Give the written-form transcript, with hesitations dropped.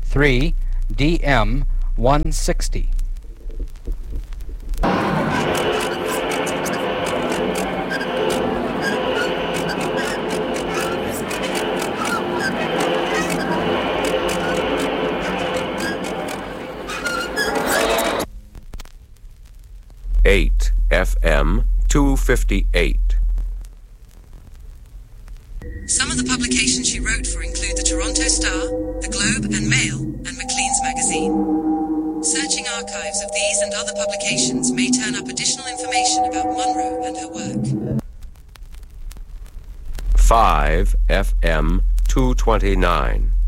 3. DM 160. Eight FM 258. Some of the publications she wrote for include the Toronto Star, the Globe and Mail, and Maclean's Magazine. Searching archives of these and other publications may turn up additional information about Munro and her work. 5 FM 229.